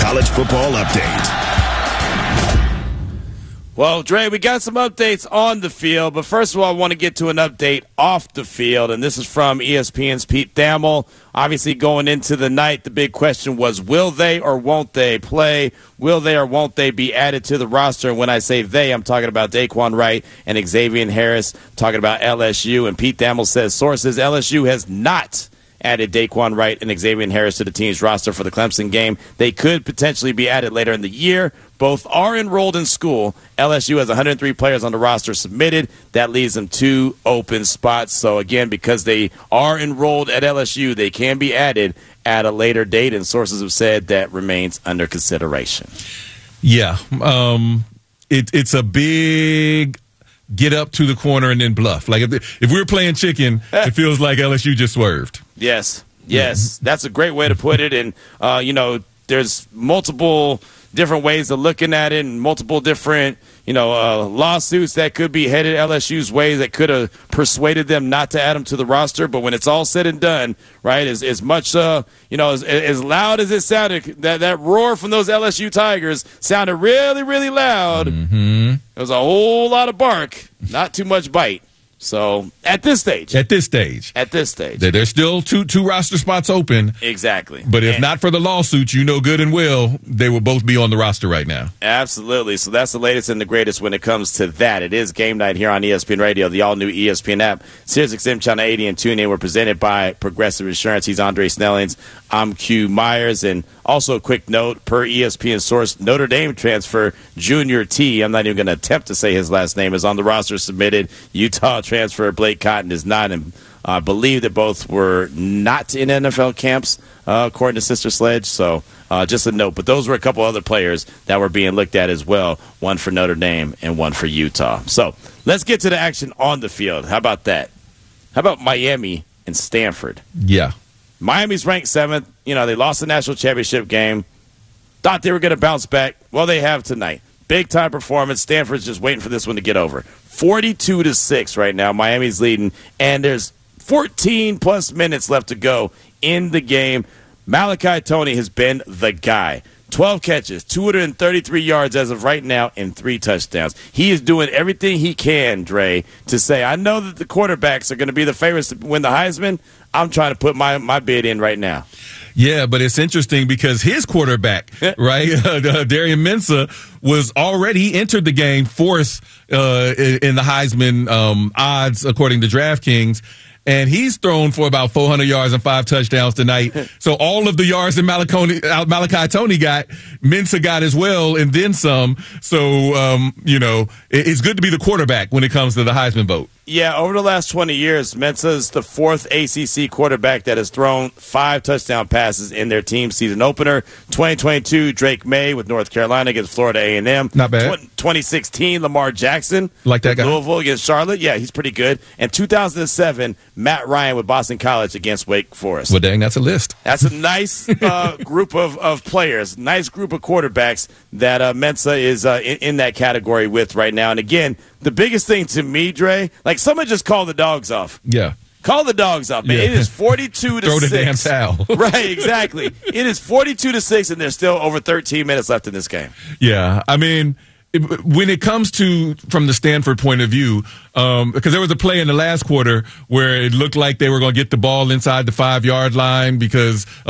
college football update. Well, Dre, we got some updates on the field, but first of all, I want to get to an update off the field, and this is from ESPN's Pete Thamel. Obviously, going into the night, the big question was, will they or won't they play? Will they or won't they be added to the roster? And when I say they, I'm talking about Daquan Wright and Xavier Harris, talking about LSU. And Pete Thamel says, sources, LSU has not added Daquan Wright and Xavier Harris to the team's roster for the Clemson game. They could potentially be added later in the year. Both are enrolled in school. LSU has 103 players on the roster submitted. That leaves them 2 open spots. So, again, because they are enrolled at LSU, they can be added at a later date, and sources have said that remains under consideration. Yeah. It's a big get up to the corner and then bluff. Like if we were playing chicken, it feels like LSU just swerved. Yes. That's a great way to put it. And, there's multiple different ways of looking at it and multiple different, lawsuits that could be headed LSU's way that could have persuaded them not to add them to the roster. But when it's all said and done, right, as much, as loud as it sounded, that roar from those LSU Tigers sounded really, really loud. Mm-hmm. There was a whole lot of bark, not too much bite. So at this stage, there's still two roster spots open. Exactly. But if not for the lawsuits, good and well, they will both be on the roster right now. Absolutely. So that's the latest and the greatest when it comes to that. It is game night here on ESPN Radio, the all-new ESPN app, SiriusXM Channel 80 and TuneIn. We're presented by Progressive Insurance. He's Andre Snellings. I'm Q Myers. And also a quick note, per ESPN source, Notre Dame transfer Junior T, I'm not even going to attempt to say his last name, is on the roster submitted. Utah transfer Blake Cotton is not, and I believe that both were not in NFL camps, according to Sister Sledge. So just a note. But those were a couple other players that were being looked at as well, one for Notre Dame and one for Utah. So let's get to the action on the field. How about that? How about Miami and Stanford? Yeah. Miami's ranked 7th. They lost the national championship game. Thought they were going to bounce back. Well, they have tonight. Big-time performance. Stanford's just waiting for this one to get over. 42-6 right now. Miami's leading, and there's 14-plus minutes left to go in the game. Malachi Toney has been the guy. 12 catches, 233 yards as of right now, and 3 touchdowns. He is doing everything he can, Dre, to say, I know that the quarterbacks are going to be the favorites to win the Heisman. I'm trying to put my bid in right now. Yeah, but it's interesting because his quarterback, right, Darian Mensah, was already entered the game 4th in the Heisman odds, according to DraftKings. And he's thrown for about 400 yards and 5 touchdowns tonight. So all of the yards that Malachi Toney got, Mensah got as well, and then some. So, it's good to be the quarterback when it comes to the Heisman vote. Yeah, over the last 20 years, Mensah's the 4th ACC quarterback that has thrown 5 touchdown passes in their team season opener. 2022, Drake May with North Carolina against Florida A&M. Not bad. 2016, Lamar Jackson. Like that guy. Louisville against Charlotte. Yeah, he's pretty good. And 2007, Matt Ryan with Boston College against Wake Forest. Well, dang, that's a list. That's a nice group of players, nice group of quarterbacks that Mensah is in that category with right now. And again, the biggest thing to me, Dre, like someone just called the dogs off. Yeah. Call the dogs off, man. Yeah. It is 42-6. Throw the damn towel. Right, exactly. It is 42-6, and there's still over 13 minutes left in this game. Yeah, I mean, when it comes to from the Stanford point of view, because there was a play in the last quarter where it looked like they were going to get the ball inside the 5-yard line because